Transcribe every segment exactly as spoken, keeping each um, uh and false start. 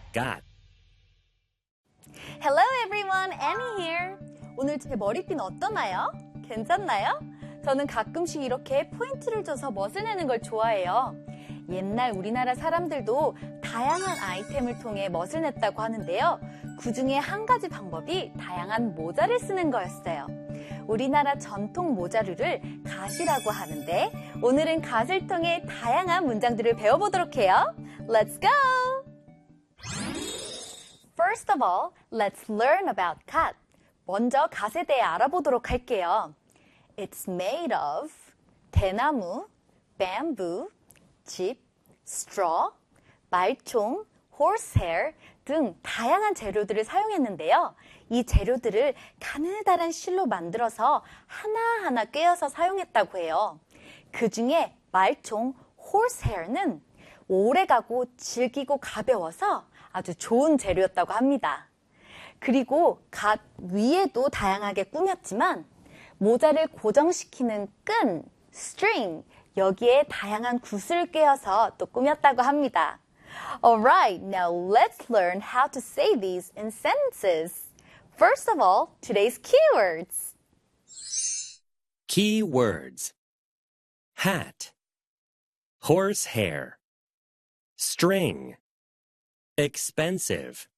got. Hello everyone, Annie here. 오늘 제 머리핀 어떠나요? 괜찮나요? 저는 가끔씩 이렇게 포인트를 줘서 멋을 내는 걸 좋아해요. 옛날 우리나라 사람들도 다양한 아이템을 통해 멋을 냈다고 하는데요. 그 중에 한 가지 방법이 다양한 모자를 쓰는 거였어요. 우리나라 전통 모자루를 갓이라고 하는데 오늘은 갓을 통해 다양한 문장들을 배워보도록 해요. Let's go! First of all, let's learn about 갓. 먼저 갓에 대해 알아보도록 할게요. It's made of 대나무, bamboo, 집, straw, 말총, horsehair 등 다양한 재료들을 사용했는데요. 이 재료들을 가느다란 실로 만들어서 하나하나 꿰어서 사용했다고 해요. 그 중에 말총, horsehair는 오래가고 질기고 가벼워서 아주 좋은 재료였다고 합니다. 그리고 갓 위에도 다양하게 꾸몄지만 모자를 고정시키는 끈, string, 여기에 다양한 굿을 꿰어서 또 꾸몄다고 합니다. Alright, now let's learn how to say these in sentences. First of all, today's keywords. Keywords. Hat. Horsehair. String. Expensive.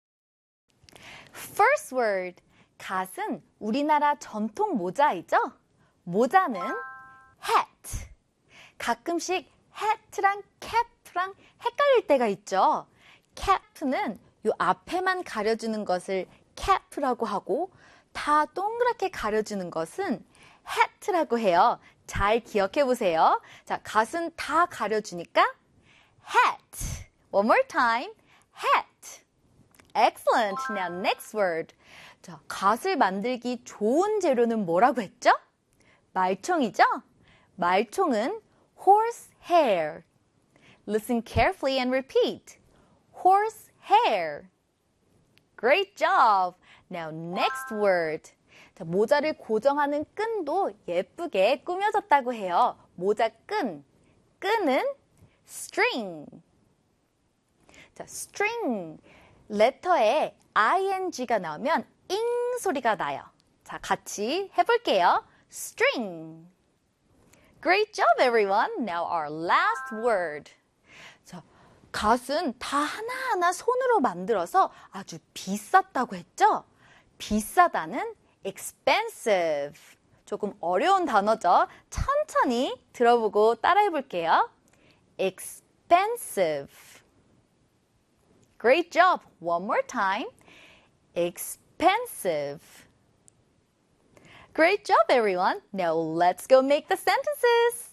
First word. 갓은 우리나라 전통 모자이죠? 모자는 hat. 가끔씩 hat랑 cap랑 헷갈릴 때가 있죠. cap는 요 앞에만 가려주는 것을 cap라고 하고 다 동그랗게 가려주는 것은 hat라고 해요. 잘 기억해 보세요. 자, 갓은 다 가려주니까 hat. One more time. hat. Excellent. Now next word. 자, 갓을 만들기 좋은 재료는 뭐라고 했죠? 말총이죠? 말총은 horsehair. Listen carefully and repeat. horsehair. Great job. Now next word. 자, 모자를 고정하는 끈도 예쁘게 꾸며졌다고 해요. 모자 끈. 끈은 string. 자, string. 레터에 ing가 나오면 잉 소리가 나요. 자, 같이 해볼게요. string. Great job, everyone. Now our last word. 자, 갓은 다 하나하나 손으로 만들어서 아주 비쌌다고 했죠? 비싸다는 expensive. 조금 어려운 단어죠? 천천히 들어보고 따라해볼게요. expensive. Great job. One more time. Expensive. Great job, everyone. Now let's go make the sentences.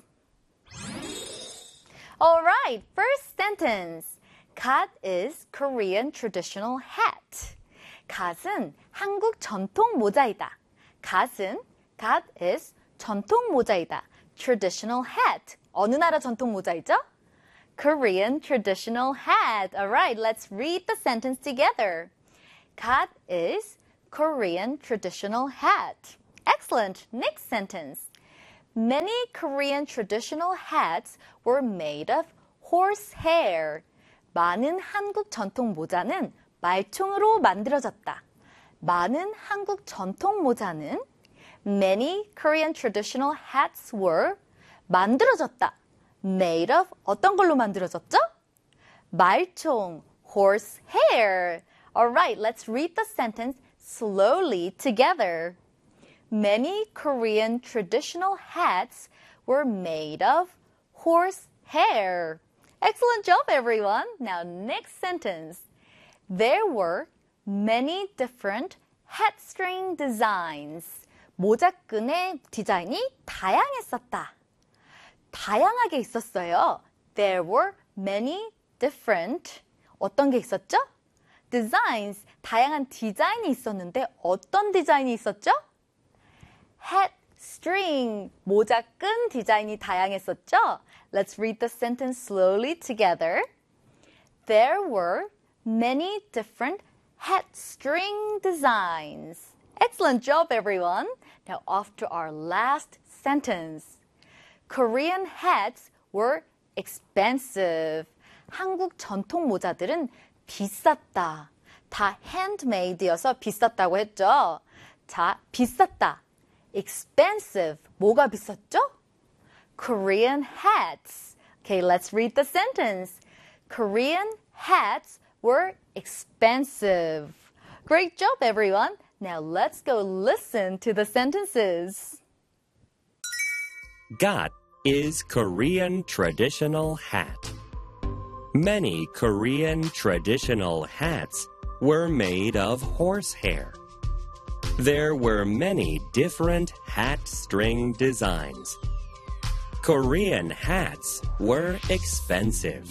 All right, first sentence. 갓 is Korean traditional hat. 갓은 한국 전통 모자이다. 갓은 갓 is 전통 모자이다. Traditional hat. 어느 나라 전통 모자이죠? Korean traditional hat. All right, let's read the sentence together. 갓 is Korean traditional hat. Excellent. Next sentence. Many Korean traditional hats were made of horsehair. 많은 한국 전통 모자는 말총으로 만들어졌다. 많은 한국 전통 모자는 Many Korean traditional hats were 만들어졌다. Made of 어떤 걸로 만들어졌죠? 말총, horsehair. Alright, let's read the sentence slowly together. Many Korean traditional hats were made of horsehair. Excellent job, everyone. Now, next sentence. There were many different hat string designs. 모자끈의 디자인이 다양했었다. 다양하게 있었어요. There were many different 어떤 게 있었죠? designs, 다양한 디자인이 있었는데 어떤 디자인이 있었죠? hat string, 모자끈 디자인이 다양했었죠? Let's read the sentence slowly together. There were many different hat string designs. Excellent job, everyone. Now off to our last sentence. Korean hats were expensive. 한국 전통 모자들은 비쌌다. 다 handmade여서 비쌌다고 했죠. 자, 비쌌다. expensive. 뭐가 비쌌죠? Korean hats. Okay, let's read the sentence. Korean hats were expensive. Great job, everyone. Now let's go listen to the sentences. Got is Korean traditional hat. Many Korean traditional hats were made of horsehair. There were many different hat string designs. Korean hats were expensive.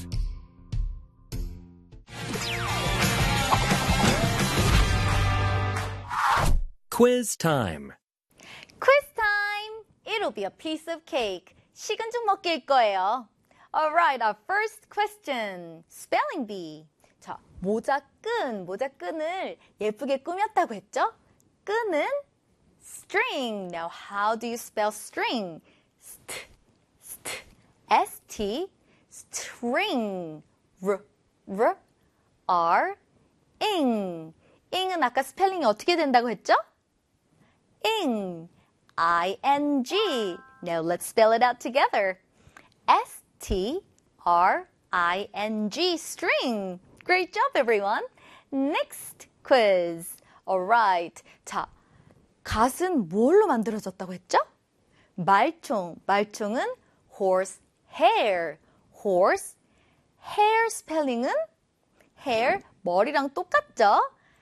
Quiz time. Quiz time! It'll be a piece of cake. 식은 죽 먹기일 거예요. Alright, our first question. Spelling bee. 자, 모자끈, 모자끈을 예쁘게 꾸몄다고 했죠? 끈은 string. Now, how do you spell string? St, st, S-T, string. R, R, R, ing. ing은 아까 스펠링이 어떻게 된다고 했죠? ing, I N G. Now let's spell it out together. S T R I N G, string. Great job, everyone. Next quiz. Alright. 자, 갓은 뭘로 만들어졌다고 했죠? 말총. 말총은 horse hair. horse hair 스펠링은 hair 머리랑 똑같죠?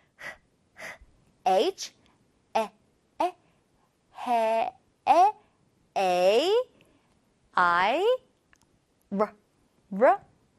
H 에 에 해 에 A I R R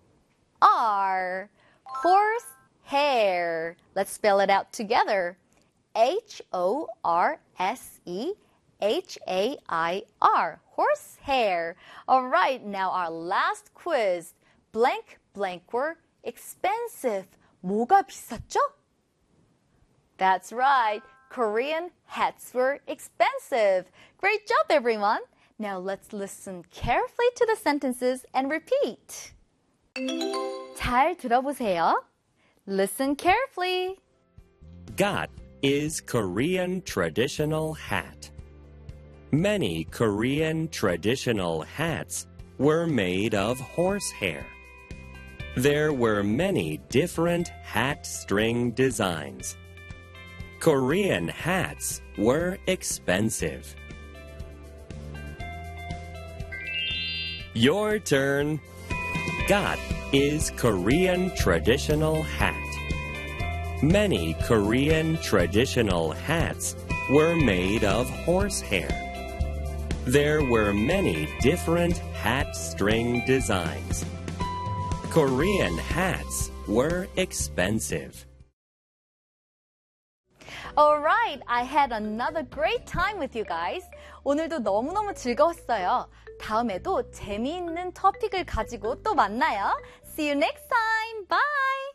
R horse hair. Let's spell it out together. H O R S E H A I R. Horse hair. All right, now our last quiz. Blank, blank were expensive. 뭐가 비쌌죠? That's right. Korean hats were expensive. Great job, everyone. Now let's listen carefully to the sentences and repeat. 잘 들어보세요. Listen carefully. Got is Korean traditional hat. Many Korean traditional hats were made of horsehair. There were many different hat string designs. Korean hats were expensive. Your turn. Got is Korean traditional hat. Many Korean traditional hats were made of horsehair. There were many different hat string designs. Korean hats were expensive. Alright, I had another great time with you guys. 오늘도 너무너무 즐거웠어요. 다음에도 재미있는 토픽을 가지고 또 만나요. See you next time. Bye!